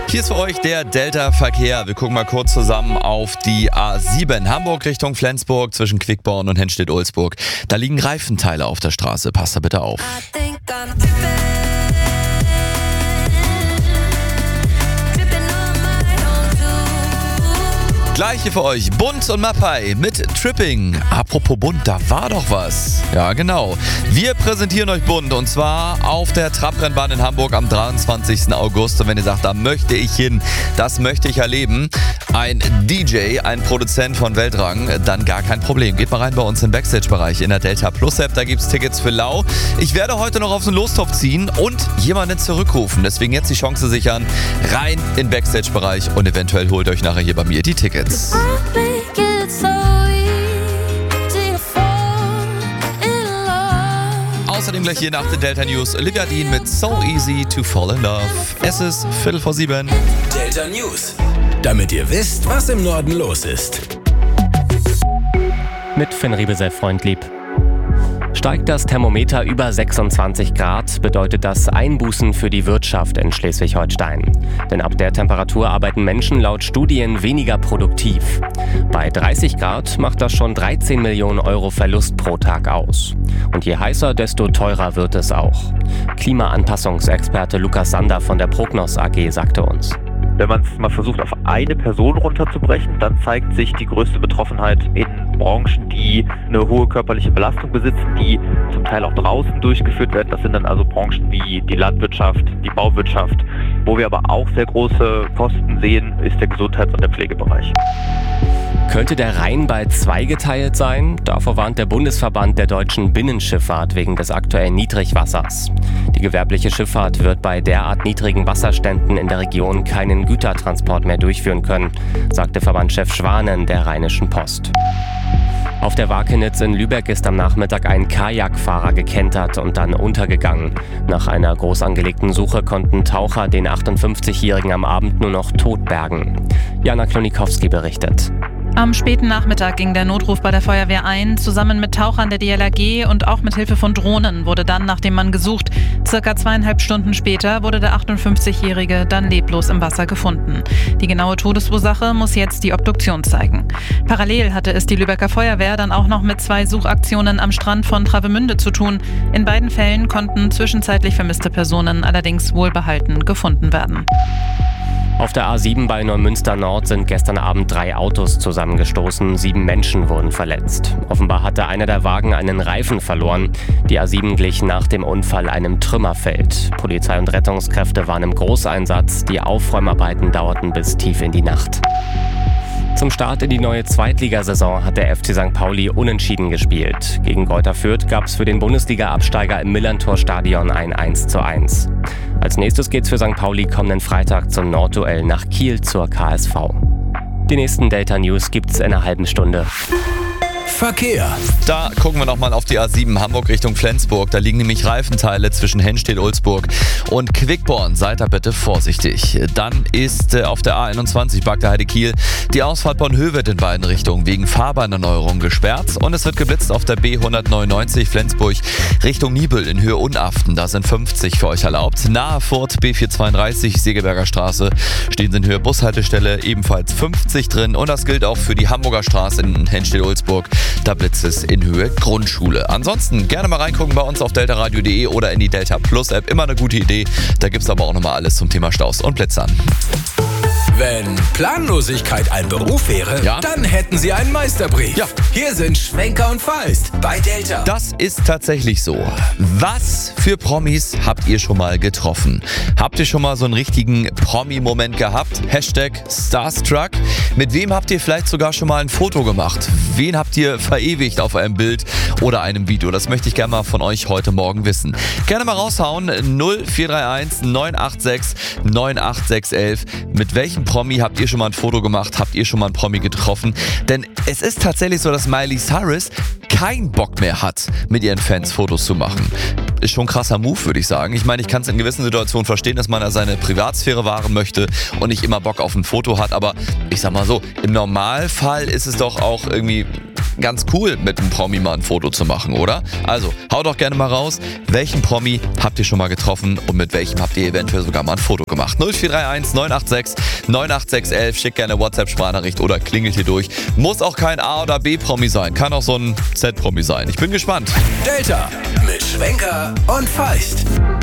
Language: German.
Hier ist für euch der Delta-Verkehr. Wir gucken mal kurz zusammen auf die A7 Hamburg Richtung Flensburg zwischen Quickborn und Henstedt-Ulzburg. Da liegen Reifenteile auf der Straße. Passt da bitte auf. Gleiche für euch, Bund und Mapai mit Tripping. Apropos Bund, da war doch was. Ja, genau. Wir präsentieren euch Bund und zwar auf der Trabrennbahn in Hamburg am 23. August. Und wenn ihr sagt, da möchte ich hin, das möchte ich erleben, ein DJ, ein Produzent von Weltrang, dann gar kein Problem. Geht mal rein bei uns im Backstage-Bereich in der Delta Plus App, da gibt's Tickets für Lau. Ich werde heute noch auf den Lostopf ziehen und jemanden zurückrufen. Deswegen jetzt die Chance sichern, rein in den Backstage-Bereich und eventuell holt euch nachher hier bei mir die Tickets. Außerdem gleich hier nach den Delta News Olivia Dean mit So Easy to Fall in Love. Es ist 6:45. Delta News, damit ihr wisst, was im Norden los ist. Mit Finn Riebesell, Freund lieb. Steigt das Thermometer über 26 Grad, bedeutet das Einbußen für die Wirtschaft in Schleswig-Holstein. Denn ab der Temperatur arbeiten Menschen laut Studien weniger produktiv. Bei 30 Grad macht das schon 13 Millionen Euro Verlust pro Tag aus. Und je heißer, desto teurer wird es auch. Klimaanpassungsexperte Lukas Sander von der Prognos AG sagte uns: Wenn man es mal versucht, auf eine Person runterzubrechen, dann zeigt sich die größte Betroffenheit in Branchen, die eine hohe körperliche Belastung besitzen, die zum Teil auch draußen durchgeführt werden. Das sind dann also Branchen wie die Landwirtschaft, die Bauwirtschaft. Wo wir aber auch sehr große Kosten sehen, ist der Gesundheits- und der Pflegebereich. Könnte der Rhein bald zweigeteilt sein? Davor warnt der Bundesverband der deutschen Binnenschifffahrt wegen des aktuellen Niedrigwassers. Die gewerbliche Schifffahrt wird bei derart niedrigen Wasserständen in der Region keinen Gütertransport mehr durchführen können, sagte Verbandschef Schwanen der Rheinischen Post. Auf der Wakenitz in Lübeck ist am Nachmittag ein Kajakfahrer gekentert und dann untergegangen. Nach einer groß angelegten Suche konnten Taucher den 58-Jährigen am Abend nur noch tot bergen. Jana Klonikowski berichtet. Am späten Nachmittag ging der Notruf bei der Feuerwehr ein. Zusammen mit Tauchern der DLRG und auch mit Hilfe von Drohnen wurde dann nach dem Mann gesucht. Circa 2,5 Stunden später wurde der 58-Jährige dann leblos im Wasser gefunden. Die genaue Todesursache muss jetzt die Obduktion zeigen. Parallel hatte es die Lübecker Feuerwehr dann auch noch mit 2 Suchaktionen am Strand von Travemünde zu tun. In beiden Fällen konnten zwischenzeitlich vermisste Personen allerdings wohlbehalten gefunden werden. Auf der A7 bei Neumünster Nord sind gestern Abend 3 Autos zusammengestoßen. 7 Menschen wurden verletzt. Offenbar hatte einer der Wagen einen Reifen verloren. Die A7 glich nach dem Unfall einem Trümmerfeld. Polizei und Rettungskräfte waren im Großeinsatz. Die Aufräumarbeiten dauerten bis tief in die Nacht. Zum Start in die neue Zweitligasaison hat der FC St. Pauli unentschieden gespielt. Gegen Greuther Fürth gab es für den Bundesliga-Absteiger im Millerntor-Stadion ein 1:1. Als nächstes geht's für St. Pauli kommenden Freitag zum Nordduell nach Kiel zur KSV. Die nächsten Delta News gibt's in einer halben Stunde. Verkehr. Da gucken wir nochmal auf die A7 Hamburg Richtung Flensburg. Da liegen nämlich Reifenteile zwischen Henstedt-Ulzburg und Quickborn. Seid da bitte vorsichtig. Dann ist auf der A21 Bagda-Heide-Kiel die Ausfahrt Bonn-Höwedt in beiden Richtungen wegen Fahrbahnerneuerung gesperrt. Und es wird geblitzt auf der B199 Flensburg Richtung Niebüll in Höhe Unaften. Da sind 50 für euch erlaubt. Nahe Furt B432 Segeberger Straße stehen sie in Höhe Bushaltestelle ebenfalls 50 drin. Und das gilt auch für die Hamburger Straße in Henstedt-Ulzburg. Da blitzt es in Höhe Grundschule. Ansonsten gerne mal reingucken bei uns auf deltaradio.de oder in die Delta Plus App. Immer eine gute Idee. Da gibt es aber auch nochmal alles zum Thema Staus und Blitzern. Wenn Planlosigkeit ein Beruf wäre, ja, dann hätten Sie einen Meisterbrief. Ja. Hier sind Schwenker und Feist bei Delta. Das ist tatsächlich so. Was für Promis habt ihr schon mal getroffen? Habt ihr schon mal so einen richtigen Promi-Moment gehabt? Hashtag Starstruck. Mit wem habt ihr vielleicht sogar schon mal ein Foto gemacht? Wen habt ihr verewigt auf einem Bild oder einem Video? Das möchte ich gerne mal von euch heute Morgen wissen. Gerne mal raushauen. 0431 986 98611. Mit welchem Promi habt ihr schon mal ein Foto gemacht? Habt ihr schon mal einen Promi getroffen? Denn es ist tatsächlich so, dass Miley Cyrus keinen Bock mehr hat, mit ihren Fans Fotos zu machen. Ist schon ein krasser Move, würde ich sagen. Ich meine, ich kann es in gewissen Situationen verstehen, dass man da seine Privatsphäre wahren möchte und nicht immer Bock auf ein Foto hat. Aber ich sag mal so, im Normalfall ist es doch auch irgendwie ganz cool, mit einem Promi mal ein Foto zu machen, oder? Also, haut doch gerne mal raus, welchen Promi habt ihr schon mal getroffen und mit welchem habt ihr eventuell sogar mal ein Foto gemacht? 0431 986 98611, schickt gerne WhatsApp-Sprachnachricht oder klingelt hier durch. Muss auch kein A- oder B-Promi sein, kann auch so ein Z-Promi sein. Ich bin gespannt. Delta mit Schwenker und Feist.